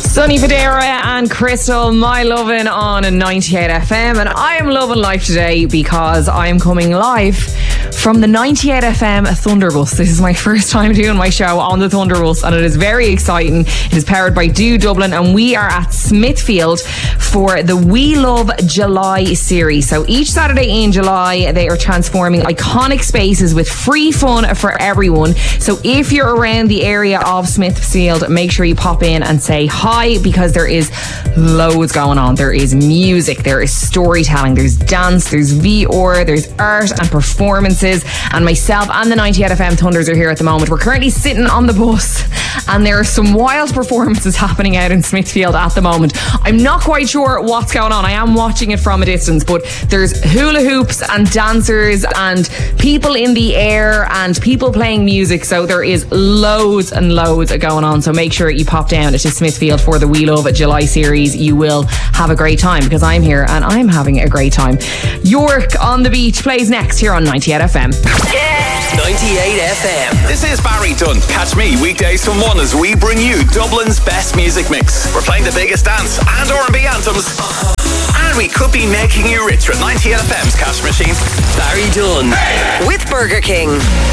Sonny Fodera and Crystal, My Lovin' on 98 FM. And I am loving life today because I am coming live from the 98 FM Thunderbus. This is my first time doing my show on the Thunderbus and it is very exciting. It is powered by Do Dublin and we are at Smithfield for the We Love July series. So each Saturday in July, they are transforming iconic spaces with free fun for everyone. So if you're around the area of Smithfield, make sure you pop in and say hi because there is loads going on. There is music, there is storytelling, there's dance, there's VR, there's art and performances. And myself and the 98 FM Thunders are here at the moment. We're currently sitting on the bus and there are some wild performances happening out in Smithfield at the moment. I'm not quite sure what's going on. I am watching it from a distance, but there's hula hoops and dancers and people in the air and people playing music. So there is loads and loads going on. So make sure you pop down to Smithfield for the We Love July series. You will have a great time because I'm here and I'm having a great time. York on the Beach plays next here on 98 FM. Yeah! 98 FM. This is Barry Dunn. Catch me weekdays from 1 as we bring you Dublin's best music mix. We're playing the biggest dance and R&B anthems. And we could be making you richer at 98 FM's cash machine. Barry Dunn. Hey! With Burger King.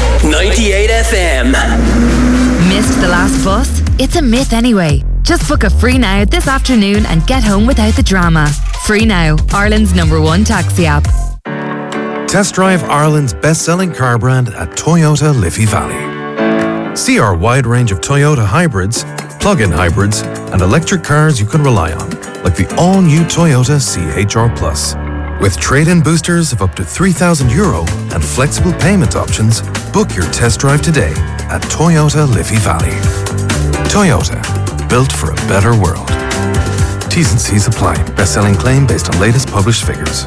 98 FM. Missed the last bus? It's a myth anyway. Just book a Free Now this afternoon and get home without the drama. Free Now, Ireland's #1 taxi app. Test drive Ireland's best-selling car brand at Toyota Liffey Valley. See our wide range of Toyota hybrids, plug-in hybrids, and electric cars you can rely on, like the all-new Toyota CHR Plus. With trade-in boosters of up to €3,000 and flexible payment options, book your test drive today at Toyota Liffey Valley. Toyota, built for a better world. T's and C's apply. Best-selling claim based on latest published figures.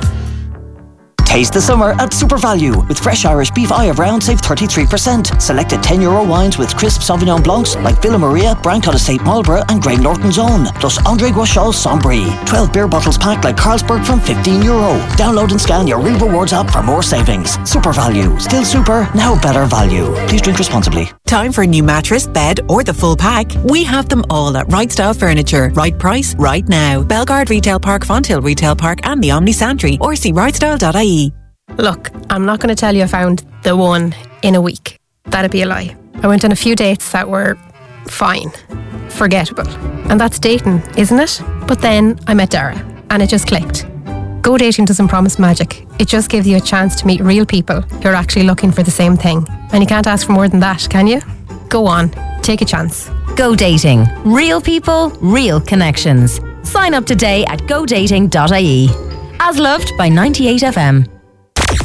Taste the summer at Super Value. With fresh Irish beef eye of round, save 33%. Selected €10 wines with crisp Sauvignon Blancs like Villa Maria, Brancott Estate Marlborough and Greg Norton's Own. Plus André Guachal's Sombry. 12 beer bottles packed like Carlsberg from €15. Download and scan your Real Rewards app for more savings. Super Value. Still super, now better value. Please drink responsibly. Time for a new mattress, bed or the full pack? We have them all at Right Style Furniture. Right price, right now. Belgard Retail Park, Fonthill Retail Park and the Omni Santry or see rightstyle.ie. Look, I'm not going to tell you I found the one in a week. That'd be a lie. I went on a few dates that were fine, forgettable. And that's dating, isn't it? But then I met Dara and it just clicked. Go dating doesn't promise magic. It just gives you a chance to meet real people who are actually looking for the same thing. And you can't ask for more than that, can you? Go on, take a chance. Go dating. Real people, real connections. Sign up today at godating.ie. As loved by 98 FM.